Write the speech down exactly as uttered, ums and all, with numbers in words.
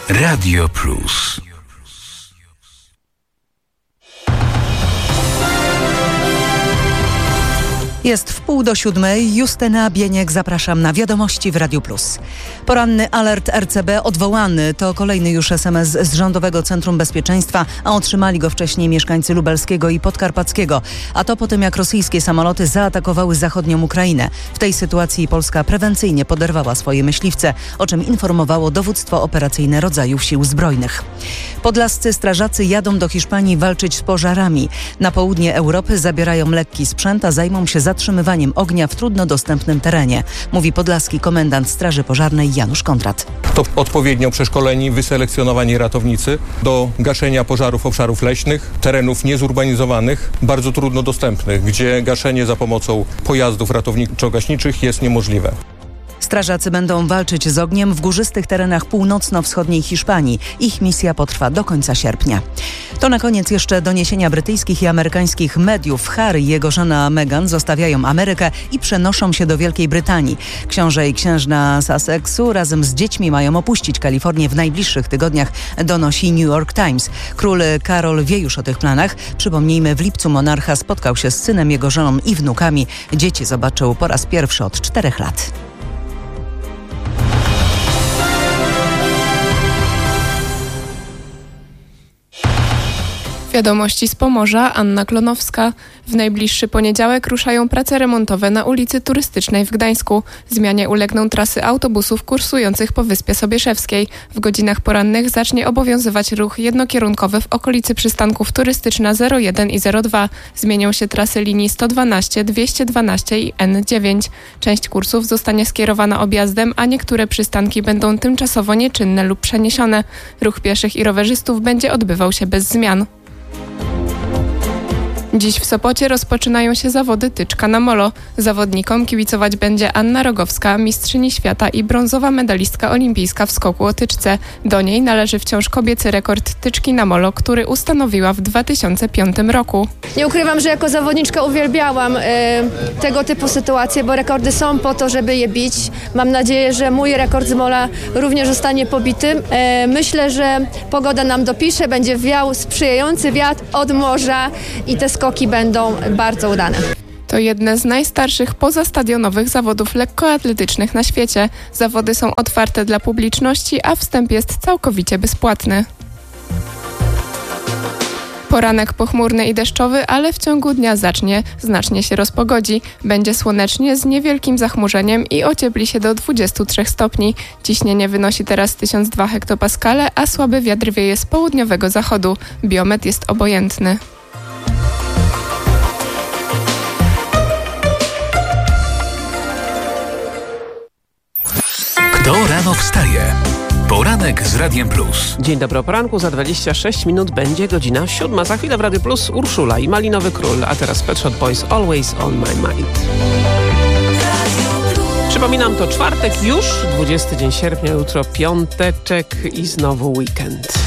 Radio Plus. Jest w pół do siódmej. Justyna Bieniek, zapraszam na Wiadomości w Radiu Plus. Poranny alert R C B odwołany. To kolejny już es em es z Rządowego Centrum Bezpieczeństwa, a otrzymali go wcześniej mieszkańcy Lubelskiego i Podkarpackiego. A to po tym, jak rosyjskie samoloty zaatakowały zachodnią Ukrainę. W tej sytuacji Polska prewencyjnie poderwała swoje myśliwce, o czym informowało Dowództwo Operacyjne Rodzajów Sił Zbrojnych. Podlascy strażacy jadą do Hiszpanii walczyć z pożarami. Na południe Europy zabierają lekki sprzęt, a zajmą się zatrzymywaniem ognia w trudno dostępnym terenie, mówi podlaski komendant Straży Pożarnej Janusz Kondrat. To odpowiednio przeszkoleni, wyselekcjonowani ratownicy do gaszenia pożarów obszarów leśnych, terenów niezurbanizowanych, bardzo trudno dostępnych, gdzie gaszenie za pomocą pojazdów ratowniczo-gaśniczych jest niemożliwe. Strażacy będą walczyć z ogniem w górzystych terenach północno-wschodniej Hiszpanii. Ich misja potrwa do końca sierpnia. To na koniec jeszcze doniesienia brytyjskich i amerykańskich mediów. Harry i jego żona Meghan zostawiają Amerykę i przenoszą się do Wielkiej Brytanii. Książę i księżna Sussexu razem z dziećmi mają opuścić Kalifornię w najbliższych tygodniach, donosi New York Times. Król Karol wie już o tych planach. Przypomnijmy, w lipcu monarcha spotkał się z synem, jego żoną i wnukami. Dzieci zobaczył po raz pierwszy od czterech lat. Wiadomości z Pomorza, Anna Klonowska. W najbliższy poniedziałek ruszają prace remontowe na ulicy Turystycznej w Gdańsku. Zmianie ulegną trasy autobusów kursujących po Wyspie Sobieszewskiej. W godzinach porannych zacznie obowiązywać ruch jednokierunkowy w okolicy przystanków Turystyczna zero jeden i zero dwa. Zmienią się trasy linii sto dwanaście, dwieście dwanaście i N dziewięć. Część kursów zostanie skierowana objazdem, a niektóre przystanki będą tymczasowo nieczynne lub przeniesione. Ruch pieszych i rowerzystów będzie odbywał się bez zmian. Dziś w Sopocie rozpoczynają się zawody tyczka na molo. Zawodnikom kibicować będzie Anna Rogowska, mistrzyni świata i brązowa medalistka olimpijska w skoku o tyczce. Do niej należy wciąż kobiecy rekord tyczki na molo, który ustanowiła w dwa tysiące piątym roku. Nie ukrywam, że jako zawodniczka uwielbiałam y, tego typu sytuacje, bo rekordy są po to, żeby je bić. Mam nadzieję, że mój rekord z mola również zostanie pobity. Y, myślę, że pogoda nam dopisze, będzie wiał sprzyjający wiatr od morza i te skoki będą bardzo udane. To jedne z najstarszych pozastadionowych zawodów lekkoatletycznych na świecie. Zawody są otwarte dla publiczności, a wstęp jest całkowicie bezpłatny. Poranek pochmurny i deszczowy, ale w ciągu dnia zacznie znacznie się rozpogodzi. Będzie słonecznie z niewielkim zachmurzeniem i ociepli się do dwudziestu trzech stopni. Ciśnienie wynosi teraz tysiąc dwa hektopaskale, a słaby wiatr wieje z południowego zachodu. Biometr jest obojętny. Kto rano wstaje? Poranek z Radiem Plus. Dzień dobry, o poranku za dwadzieścia sześć minut będzie godzina siódma. Za chwilę w Radiu Plus Urszula i Malinowy Król, a teraz Pet Shop Boys Always on my mind. Przypominam, to czwartek już, dwudziesty dzień sierpnia, jutro piąteczek i znowu weekend.